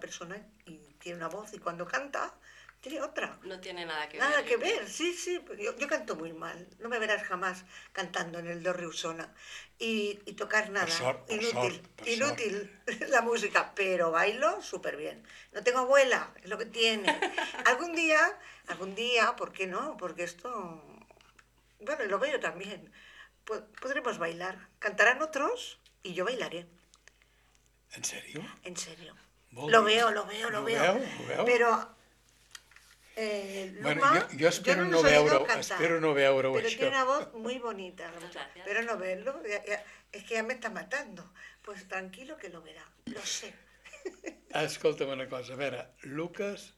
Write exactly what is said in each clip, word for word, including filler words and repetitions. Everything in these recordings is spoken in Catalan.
persona y tiene una voz y cuando canta tiene otra. No tiene nada que Nada ver. que ver, sí, sí. Yo, yo canto muy mal. No me verás jamás cantando en el do Riusona. Y, y tocar nada. Per sort, per inútil, sort, per inútil la música, pero bailo súper bien. No tengo abuela, es lo que tiene. Algún día, algún día, ¿por qué no? Porque esto, bueno, lo veo también. Po- Podremos bailar. Cantarán otros y yo bailaré. En sèrio? En serio. Vol Lo dir- veo, lo veo, lo Ho veo. veu? Ho veu? Pero eh, Bueno, Luma, jo, jo espero yo no no los he oído veure-ho, cantar, espero no veure-ho, pero això. tiene una voz muy bonita, la Muchas muchacha. gracias. Pero no verlo, ya- ya- es que ya me está matando. Pues tranquilo que lo verá, lo sé. Escolta'm una cosa, a veure, Lucas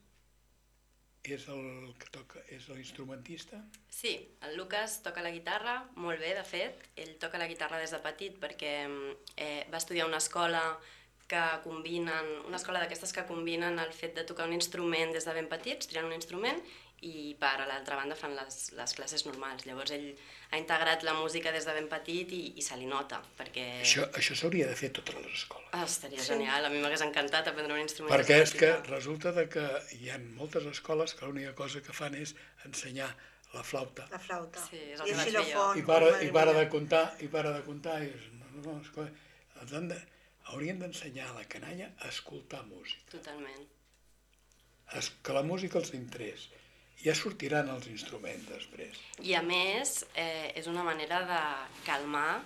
és el que toca, és l'instrumentista? Sí, el Lucas toca la guitarra, molt bé, de fet. Ell toca la guitarra des de petit perquè eh, va estudiar a una escola que combinen, una escola d'aquestes que combinen el fet de tocar un instrument des de ben petits, triant un instrument, i per a l'altra banda fan les, les classes normals. Llavors ell ha integrat la música des de ben petit i, i se li nota, perquè... Això, això s'hauria de fer a totes les escoles. Ah, estaria Sí. genial, a mi m'hagués encantat aprendre un instrument. Perquè des és de que petita. resulta de que hi ha moltes escoles que l'única cosa que fan és ensenyar la flauta. La flauta. Sí, és el y que el vaig fer jo. xilofón. I para, madre i para mía. de comptar, i para de comptar, i dius, no, no, no, escolta, els han de, haurien d'ensenyar a la canalla a escoltar música, Totalment. es, que la música els interés. Ja sortiran els instruments després. I a més, eh, és una manera de calmar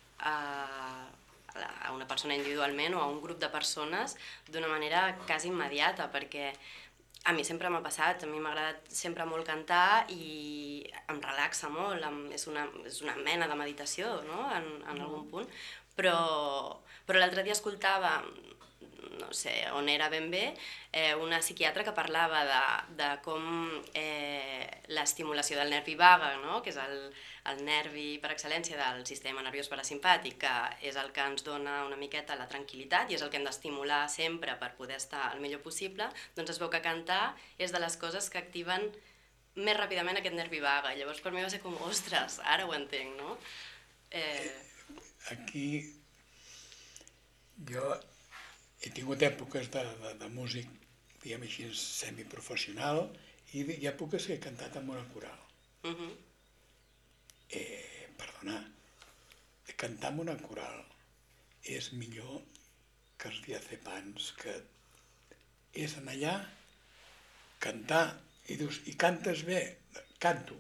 a, a una persona individualment o a un grup de persones d'una manera quasi immediata, perquè a mi sempre m'ha passat, a mi m'ha agradat sempre molt cantar i em relaxa molt, em, és, una, és una mena de meditació, no?, en, en algun punt, però, però l'altre dia escoltava, no sé on era ben bé, eh, una psiquiatra que parlava de, de com eh, l'estimulació del nervi vague, no?, que és el, el nervi per excel·lència del sistema nerviós parasimpàtic, que és el que ens dona una miqueta la tranquil·litat i és el que hem d'estimular sempre per poder estar el millor possible, doncs es veu que cantar és de les coses que activen més ràpidament aquest nervi vague. Llavors per mi va ser com, ostres, ara ho entenc, no? Eh... Aquí jo he tingut èpoques de, de, de músic, diguem així, semiprofessional, i hi ha èpoques que he cantat amb una coral. Uh -huh. Eh, perdona, cantar amb una coral és millor que els diazepams, que és anar allà, cantar, i dius, i cantes bé? Canto.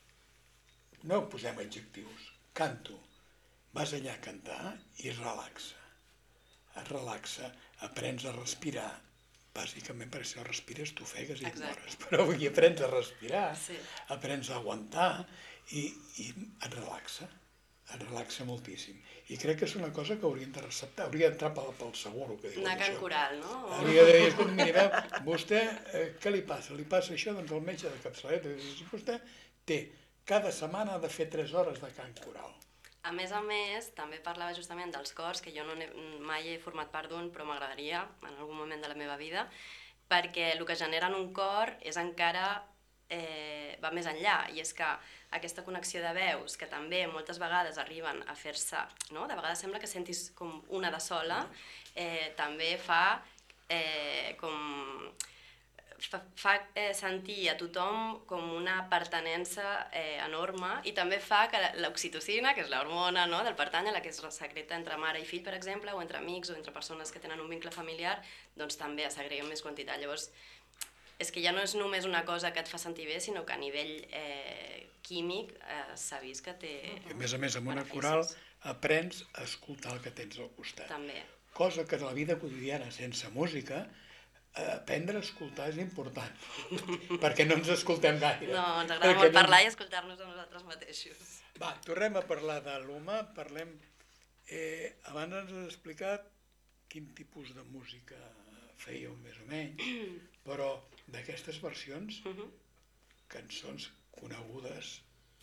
No posem adjectius, canto. Vas allà a cantar i es relaxa. Es relaxa, aprens a respirar, bàsicament perquè si no respires t'ofegues i et Exacte. mores, però avui aprens a respirar, Sí. aprens a aguantar i, i et relaxa, et relaxa moltíssim. I crec que és una cosa que haurien de receptar, hauria d'entrar pel, pel seguro, que diuen Anar a Can això. Coral, no? O... Hauria de dir, escolta, miri, veu, vostè, eh, què li passa? Li passa això? Doncs el metge de capçaleta. Diu, vostè té, cada setmana ha de fer tres hores de cant coral. A més a més, també parlava justament dels cors, que jo no he, mai he format part d'un, però m'agradaria en algun moment de la meva vida, perquè el que genera en un cor és encara, eh, va més enllà, i és que aquesta connexió de veus, que també moltes vegades arriben a fer-se, no? De vegades sembla que sentis com una de sola, eh, també fa eh, com... fa, fa eh, sentir a tothom com una pertinença eh, enorme i també fa que l'oxitocina, que és l'hormona, no?, del pertànyer, la que es secreta entre mare i fill, per exemple, o entre amics o entre persones que tenen un vincle familiar, doncs també es segrega en més quantitat. Llavors, és que ja no és només una cosa que et fa sentir bé, sinó que a nivell eh, químic eh, s'ha vist que té I a més a més, amb una beneficis. coral aprens a escoltar el que tens al costat. També. Cosa que en la vida quotidiana, sense música, aprendre a escoltar és important, perquè no ens escoltem gaire. No, ens agrada Perquè molt no- parlar i escoltar-nos a nosaltres mateixos. Va, tornem a parlar de l'Uma, parlem... Eh, abans ens has explicat quin tipus de música fèieu més o menys, però d'aquestes versions, Uh -huh. cançons conegudes...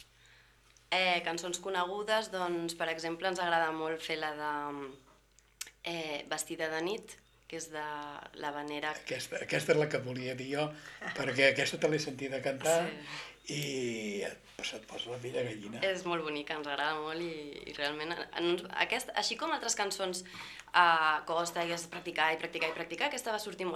Eh, cançons conegudes, doncs, per exemple, ens agrada molt fer la de eh, Vestida de nit, que és de l'havanera. Aquesta, aquesta és la que volia dir jo, perquè aquesta te l'he sentida cantar sí. i et, se't posa la pell de gallina. És molt bonica, ens agrada molt i, i realment, en, aquest, així com altres cançons eh, costa i has de practicar i practicar i practicar, aquesta va sortir molt